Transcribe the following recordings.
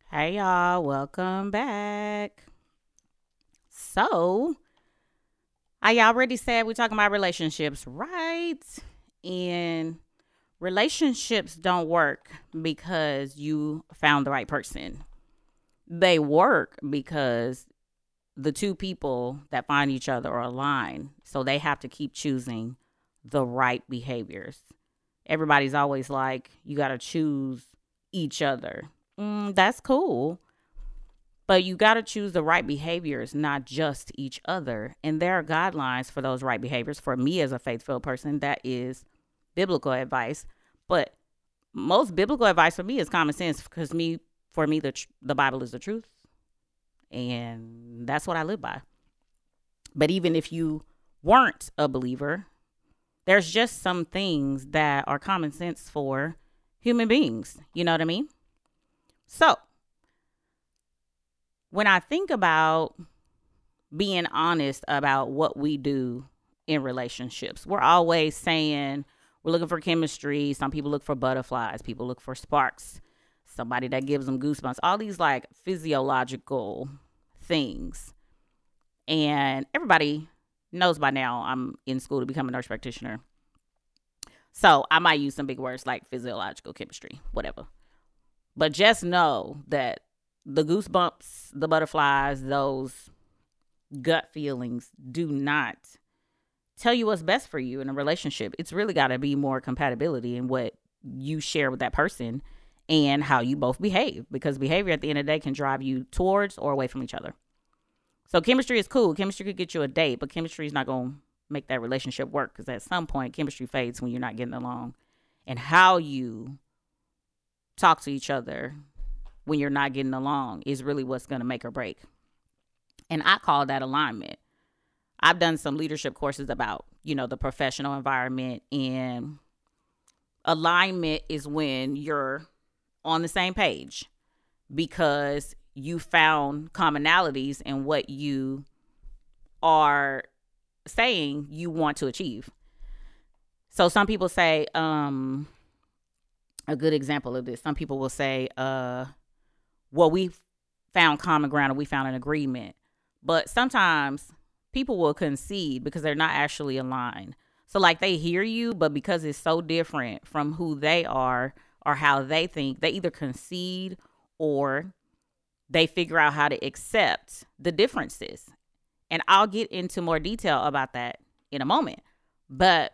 Hey y'all, welcome back. So, I already said we're talking about relationships, right? And relationships don't work because you found the right person. They work because the two people that find each other are aligned. So they have to keep choosing the right behaviors. Everybody's always like, you got to choose each other. That's cool. But you got to choose the right behaviors, not just each other. And there are guidelines for those right behaviors. For me, as a faith filled person, that is biblical advice. But most biblical advice for me is common sense because for me, the Bible is the truth. And that's what I live by. But even if you weren't a believer, there's just some things that are common sense for human beings. You know what I mean? So, when I think about being honest about what we do in relationships, we're always saying we're looking for chemistry. Some people look for butterflies, people look for sparks, somebody that gives them goosebumps, all these like physiological things. And everybody knows by now I'm in school to become a nurse practitioner. So I might use some big words like physiological chemistry, whatever. But just know that the goosebumps, the butterflies, those gut feelings do not tell you what's best for you in a relationship. It's really got to be more compatibility in what you share with that person and how you both behave, because behavior at the end of the day can drive you towards or away from each other. So chemistry is cool. Chemistry could get you a date, but chemistry is not going to make that relationship work, because at some point chemistry fades when you're not getting along. And how you talk to each other when you're not getting along is really what's going to make or break. And I call that alignment. I've done some leadership courses about, the professional environment, and alignment is when you're on the same page because you found commonalities in what you are saying you want to achieve. So some people say, a good example of this, some people will say, we found common ground, or we found an agreement. But sometimes people will concede because they're not actually aligned. So like they hear you, but because it's so different from who they are or how they think, they either concede or they figure out how to accept the differences. And I'll get into more detail about that in a moment. But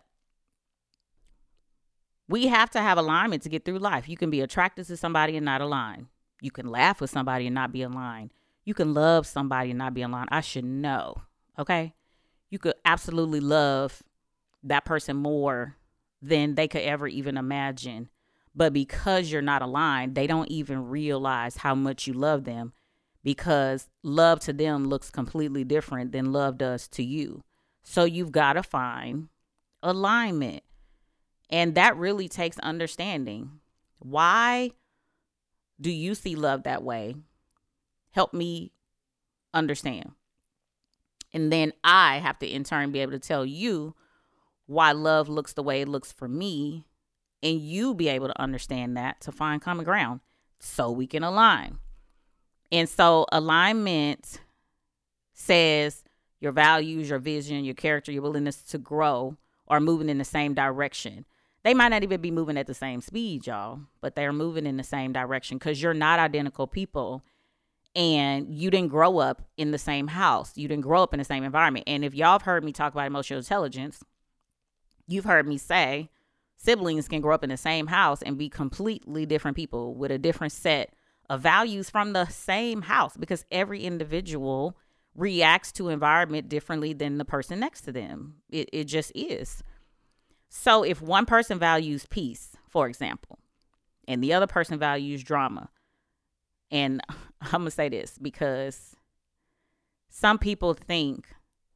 we have to have alignment to get through life. You can be attracted to somebody and not align. You can laugh with somebody and not be aligned. You can love somebody and not be aligned. I should know, okay? You could absolutely love that person more than they could ever even imagine. But because you're not aligned, they don't even realize how much you love them, because love to them looks completely different than love does to you. So you've got to find alignment. And that really takes understanding. Why do you see love that way? Help me understand. And then I have to in turn be able to tell you why love looks the way it looks for me, and you be able to understand that to find common ground so we can align. And so alignment says your values, your vision, your character, your willingness to grow are moving in the same direction. They might not even be moving at the same speed, y'all, but they're moving in the same direction because you're not identical people, and you didn't grow up in the same house. You didn't grow up in the same environment. And if y'all have heard me talk about emotional intelligence, you've heard me say siblings can grow up in the same house and be completely different people with a different set of values from the same house, because every individual reacts to environment differently than the person next to them. It just is. So if one person values peace, for example, and the other person values drama, and I'm going to say this because some people think,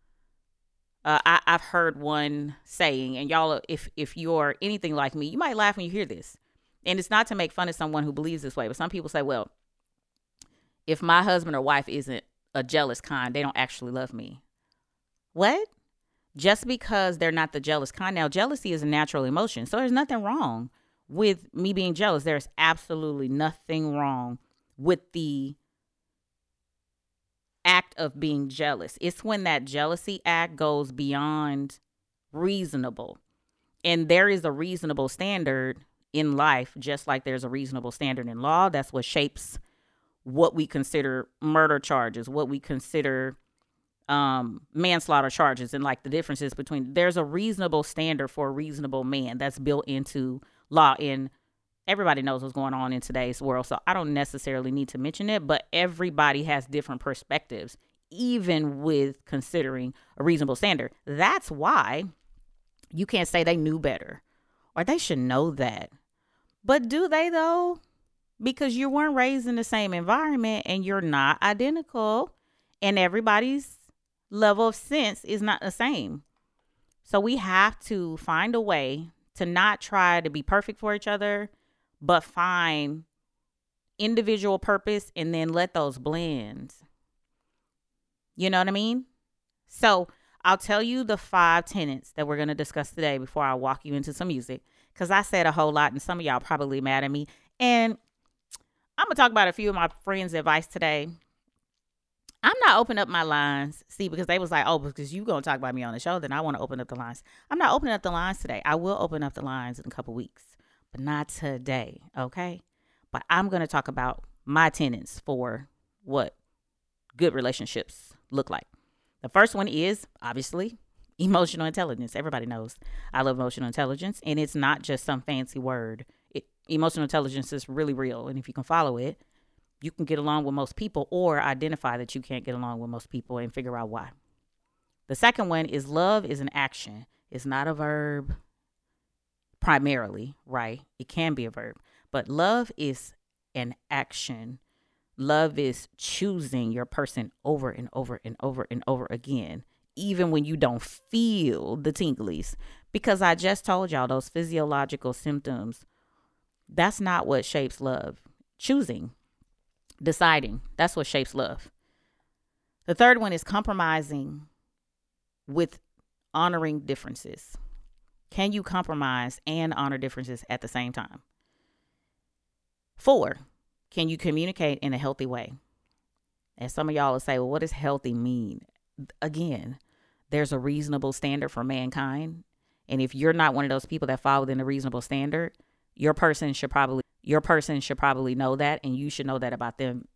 I've heard one saying, and y'all, if you're anything like me, you might laugh when you hear this. And it's not to make fun of someone who believes this way, but some people say, well, if my husband or wife isn't a jealous kind, they don't actually love me. What? Just because they're not the jealous kind. Now, jealousy is a natural emotion, so there's nothing wrong with me being jealous. There's absolutely nothing wrong with the act of being jealous. It's when that jealousy act goes beyond reasonable. And there is a reasonable standard in life, just like there's a reasonable standard in law. That's what shapes what we consider murder charges, what we consider manslaughter charges, and like the differences between. There's a reasonable standard for a reasonable man that's built into law. And everybody knows what's going on in today's world, so I don't necessarily need to mention it, but everybody has different perspectives, even with considering a reasonable standard. That's why you can't say they knew better or they should know that. But do they though? Because you weren't raised in the same environment and you're not identical, and everybody's level of sense is not the same. So we have to find a way to not try to be perfect for each other, but find individual purpose and then let those blend. You know what I mean? So I'll tell you the 5 tenets that we're going to discuss today before I walk you into some music, because I said a whole lot and some of y'all probably mad at me. And I'm going to talk about a few of my friends' advice today. I'm not opening up my lines. See, because they was like, oh, because you going to talk about me on the show, then I want to open up the lines. I'm not opening up the lines today. I will open up the lines in a couple weeks, but not today, okay? But I'm going to talk about my tenets for what good relationships look like. The first one is, obviously, emotional intelligence. Everybody knows I love emotional intelligence, and it's not just some fancy word. Emotional intelligence is really real, and if you can follow it, you can get along with most people, or identify that you can't get along with most people and figure out why. The second one is love is an action. It's not a verb primarily, right? It can be a verb, but love is an action. Love is choosing your person over and over and over and over again, even when you don't feel the tinglies. Because I just told y'all those physiological symptoms, that's not what shapes love. Choosing, deciding, that's what shapes love. The third one is compromising with honoring differences. Can you compromise and honor differences at the same time? 4, can you communicate in a healthy way? And some of y'all will say, well, what does healthy mean? Again, there's a reasonable standard for mankind. And if you're not one of those people that fall within a reasonable standard, your person should probably know that, and you should know that about them